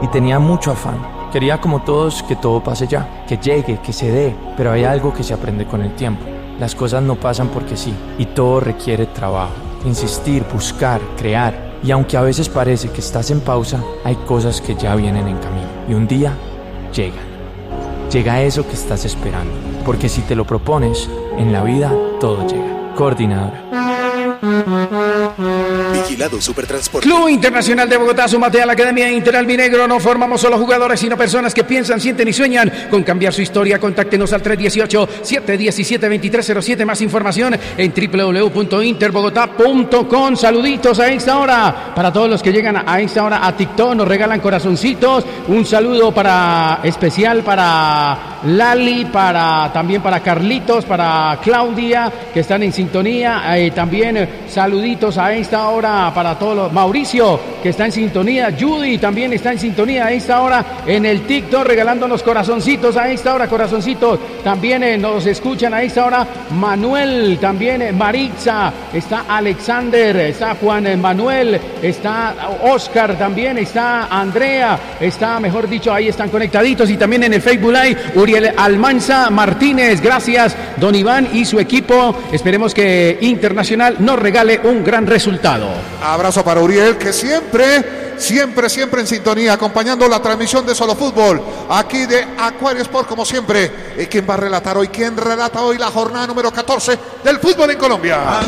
y tenía mucho afán. Quería como todos que todo pase ya, que llegue, que se dé, pero hay algo que se aprende con el tiempo. Las cosas no pasan porque sí, y todo requiere trabajo, insistir, buscar, crear. Y aunque a veces parece que estás en pausa, hay cosas que ya vienen en camino. Y un día llegan. Llega eso que estás esperando. Porque si te lo propones, en la vida todo llega. Coordinadora. Vigilado Supertransporte. Club Internacional de Bogotá, súmate a la Academia Inter Albinegro. No formamos solo jugadores, sino personas que piensan, sienten y sueñan con cambiar su historia. Contáctenos al 318-717-2307. Más información en www.interbogotá.com. Saluditos a esta hora para todos los que llegan a esta hora a TikTok. Nos regalan corazoncitos. Un saludo especial para Lali, también para Carlitos, para Claudia, que están en sintonía. También saluditos a esta hora para todos los. Mauricio, que está en sintonía. Judy también está en sintonía a esta hora en el TikTok, regalándonos corazoncitos a esta hora, corazoncitos. También nos escuchan a esta hora Manuel, también Maritza, está Alexander, está Juan Manuel, está Oscar, también está Andrea, está, mejor dicho, ahí están conectaditos. Y también en el Facebook Live, Uriel Almanza Martínez. Gracias, don Iván y su equipo. Esperemos que Internacional nos regale un gran resultado. Abrazo para Uriel, que siempre en sintonía, acompañando la transmisión de Solo Fútbol, aquí de Acuario Sport, como siempre. ¿Quién va a relatar hoy? ¿Quién relata hoy la jornada número 14 del fútbol en Colombia?